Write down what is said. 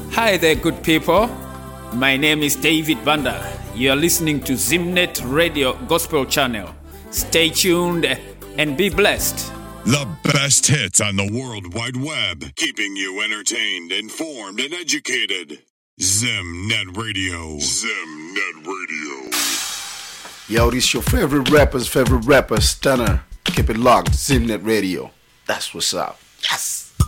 Hi there, good people. My name is David Banda. You are listening to Zimnet Radio Gospel Channel. Stay tuned and be blessed. The best hits on the World Wide Web, keeping you entertained, informed, and educated. Zimnet Radio. Zimnet Radio. Yo, this your favorite rapper, Stunner. Keep it locked, Zimnet Radio. That's what's up.